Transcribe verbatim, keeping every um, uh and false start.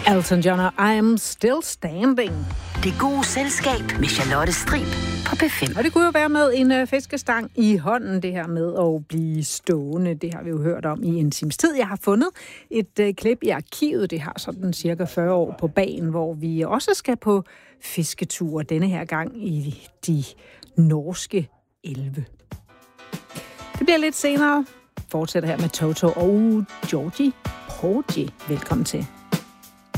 Elton John og I Am Still Standing. Det gode selskab med Charlotte Strib på P fem. Og det kunne jo være med en øh, fiskestang i hånden, det her med at blive stående. Det har vi jo hørt om i en times tid. Jeg har fundet et øh, klip i arkivet, det har sådan cirka fyrre år på bagen, hvor vi også skal på fisketur denne her gang i de norske elve. Det bliver lidt senere. Fortsætter her med Toto og Georgie Porgy. Velkommen til.